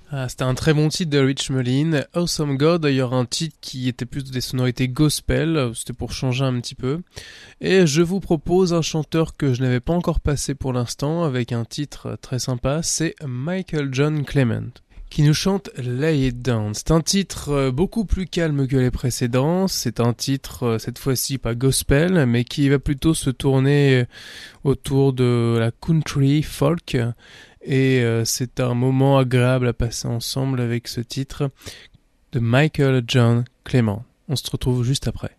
Ah, c'était un très bon titre de Rich Mullin. Awesome God, d'ailleurs un titre qui était plus des sonorités gospel, c'était pour changer un petit peu. Et je vous propose un chanteur que je n'avais pas encore passé pour l'instant, avec un titre très sympa, c'est Michael John Clement, qui nous chante Lay It Down. C'est un titre beaucoup plus calme que les précédents, c'est un titre cette fois-ci pas gospel, mais qui va plutôt se tourner autour de la country folk, et c'est un moment agréable à passer ensemble avec ce titre de Michael John Clement. On se retrouve juste après.